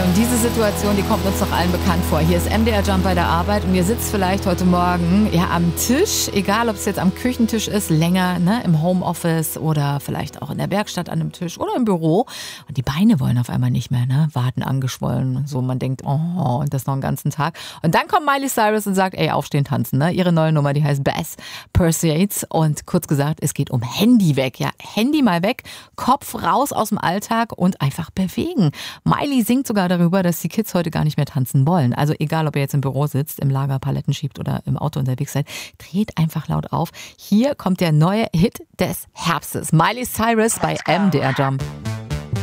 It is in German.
und diese Situation, die kommt uns doch allen bekannt vor. Hier ist MDR Jump bei der Arbeit und ihr sitzt vielleicht heute Morgen am Tisch, egal ob es jetzt am Küchentisch ist, länger, ne, im Homeoffice oder vielleicht auch in der Werkstatt an einem Tisch oder im Büro. Und die Beine wollen auf einmal nicht mehr, ne, warten angeschwollen und so. Man denkt, oh, und das noch einen ganzen Tag. Und dann kommt Miley Cyrus und sagt, ey, aufstehen, tanzen, ne. Ihre neue Nummer, die heißt Bass Pursuits und kurz gesagt, es geht um Handy weg, ja, Handy mal weg, Kopf raus aus dem Alltag und einfach bewegen. Miley singt sogar darüber, dass die Kids heute gar nicht mehr tanzen wollen. Also egal, ob ihr jetzt im Büro sitzt, im Lager Paletten schiebt oder im Auto unterwegs seid, dreht einfach laut auf. Hier kommt der neue Hit des Herbstes. Miley Cyrus bei MDR Jump.